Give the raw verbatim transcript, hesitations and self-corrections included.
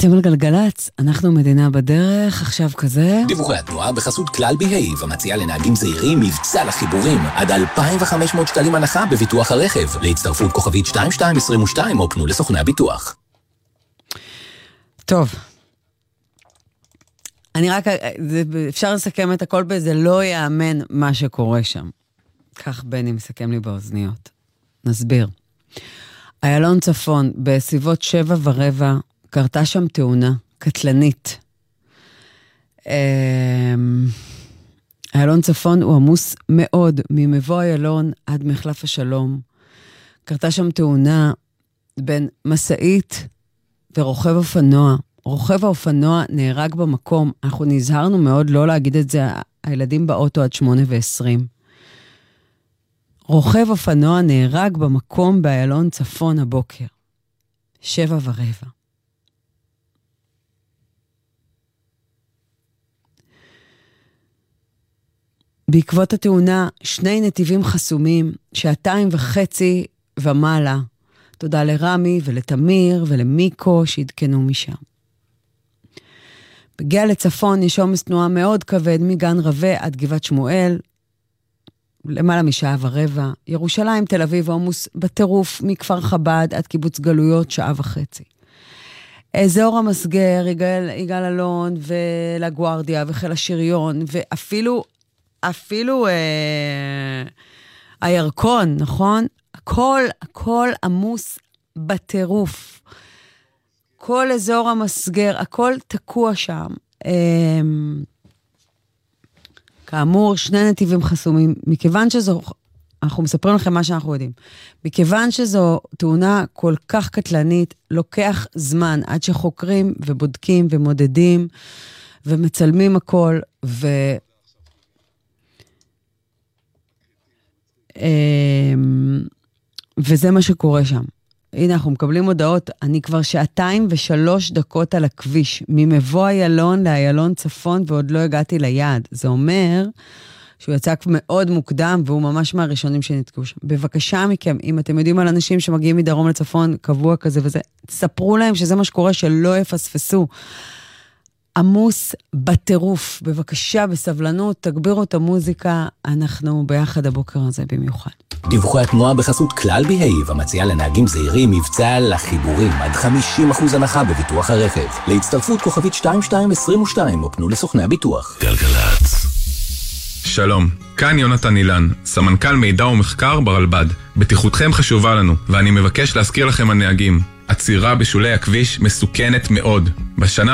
אתם על גלגלץ, אנחנו מדינה בדרך, עכשיו כזה. דיווחי התנועה בחסות כלל בהיב, המציעה לנהגים זהירים מבצע לחיבורים, עד אלפיים וחמש מאות שקלים הנחה בביטוח הרכב, להצטרפות כוכבית שתיים שתיים עשרים ושתיים או פנו לסוכני הביטוח. טוב. אני רק, זה, אפשר לסכם את הכל בזה, לא יאמן מה שקורה שם. כך בני מסכם לי באוזניות. נסביר. איילון צפון, בסביבות שבע ורבע, קרתה שם תאונה קטלנית. איילון צפון הוא עמוס מאוד, ממבוא איילון עד מחלף השלום. קרתה שם תאונה בין מסעית ורוכב אופנוע. רוכב האופנוע נהרג במקום. אנחנו נזהרנו מאוד לא להגיד את זה, הילדים באוטו עד שמונה ועשרים. רוכב אופנוע נהרג במקום באיילון צפון הבוקר. שבע ורבע. בעקבות התאונה, שני נתיבים חסומים, שעתיים וחצי ומעלה. תודה לרמי ולתמיר ולמיקו שהתקנו משם. בגיע לצפון יש עומס תנועה מאוד כבד מגן רווה עד גבעת שמואל, למעלה משעה ורבע. ירושלים, תל אביב, עומס בטירוף מכפר חב"ד עד קיבוץ גלויות, שעה וחצי. אזור המסגר, יגאל, יגאל אלון ולגוארדיה וחיל השריון, ואפילו אפילו אה, הירקון, נכון? הכל, הכל עמוס בטירוף. כל אזור המסגר, הכל תקוע שם. אה, כאמור, שני נתיבים חסומים. מכיוון שזו, אנחנו מספרים לכם מה שאנחנו יודעים. מכיוון שזו תאונה כל כך קטלנית, לוקח זמן עד שחוקרים ובודקים ומודדים ומצלמים הכל, ו... וזה מה שקורה שם. הנה, אנחנו מקבלים הודעות, אני כבר שעתיים ושלוש דקות על הכביש, ממבוא איילון לאיילון צפון, ועוד לא הגעתי ליעד. זה אומר שהוא יצא מאוד מוקדם, והוא ממש מהראשונים שנתקעו שם. בבקשה מכם, אם אתם יודעים על אנשים שמגיעים מדרום לצפון, קבוע כזה וזה, תספרו להם שזה מה שקורה, שלא יפספסו. עמוס בטירוף, בבקשה, בסבלנות, תגבירו את המוזיקה, אנחנו ביחד הבוקר הזה במיוחד. דיווחי התנועה בחסות כלל בהיב, המציעה לנהגים זהירים מבצע לחיבורים, עד חמישים אחוז הנחה בביטוח הרכב. להצטרפות כוכבית שתיים שתיים עשרים ושתיים או פנו לסוכני הביטוח. גלגלץ. שלום, כאן יונתן אילן, סמנכ"ל מידע ומחקר ברלב"ד. בטיחותכם חשובה לנו, ואני מבקש להזכיר לכם הנהגים. עצירה בשולי הכביש מסוכנת מאוד. בשנה